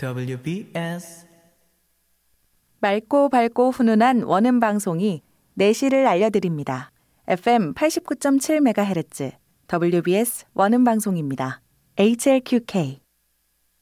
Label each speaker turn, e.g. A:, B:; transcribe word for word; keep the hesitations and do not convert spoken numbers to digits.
A: 더블유비에스
B: 맑고 밝고 훈훈한 원음 방송이 내실을 알려드립니다. 에프엠 팔십구 점 칠 메가헤르츠 더블유비에스 원음 방송입니다. 에이치엘큐케이